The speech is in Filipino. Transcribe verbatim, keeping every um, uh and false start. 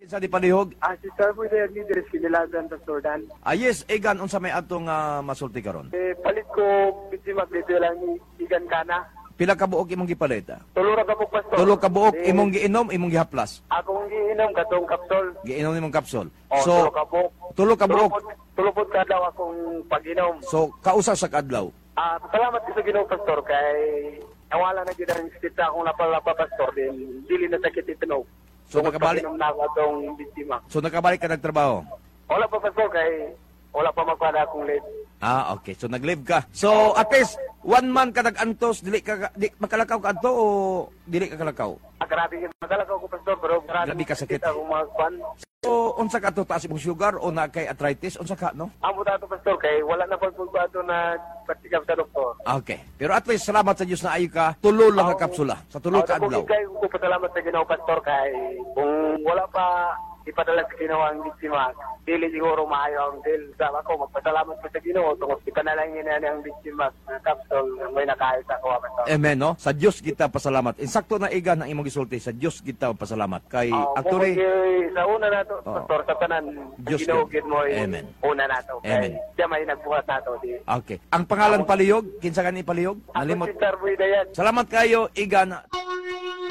Sa di palihog. Ah, si Sir po yung leader, kinilagan sa Jordan. Ah, yes, Egan, unsa may atong uh, masulti karon? Eh, palit ko, hindi magdito lang ni Igan Kana. Pila ka buok imong gipalit? ah? Tulo ra ka po, Pastor. Tulo ka buok Eh, imong giinom, imong gihaplas. Akong giinom, katong kapsol. Giinom imong kapsul. O, So, tulo ka po. tulo ka buok. Tulo po kadlaw akong pag-inom. So, kausa sa kadlaw. Ah, salamat ko sa Ginoo, Pastor, kay nawala na gid ang stita akong lapalapa, Pastor. Din, dili na sakit itinog. So, Tungod nakabalik, pag-inom na ako atong biktima. so nakabalik ka nagtrabaho? Wala pa, Pastor, kay wala pa magpada akong late. Ah, okay. So, nag-live ka. So, at least, one month ka nag-antos, dili ka, di, makalakaw ka anto o dili ka kalakaw? Ah, grabe yung madala ko, Pastor, pero grabe, Grabe ka sakit. akong mga kwan. So, unsa ka to, taas imong sugar o na kay arthritis? Unsa ka, no? Amo dato, Pastor, kay wala na pagpulbato na patikap sa doktor. Okay. Pero at least, salamat sa Diyos na ayo ka, tulo lang ka kapsula. Sa tulo ka adlaw. Kay ko pasalamat sa Ginoo, Pastor, kay kung wala pa ipadala sa Ginoo ang biktima, dili siguro maayo ang deal. Sa ako, magpasalamat ko sa Ginoo, tungkol ipanalangin na ang biktima sa kapsul, may nakahit ako, Pastor. Amen, no? Sa Diyos kita pasalamat. Insakto na iga ng imong gisulti, sa Diyos kita pasalamat. Kay Oh, actually, kung sa una nato, Oh. Pastor, sa tanan, Diyos Ginoo ka. gid mo eh, Amen. una nato. Amen. Kay siya may nagbuhat nato. Di. okay. Ang pangalan palihog, kinsa ka ni palihog? Ako Nalimot. si Sir Buidayan. Salamat kayo, iga na.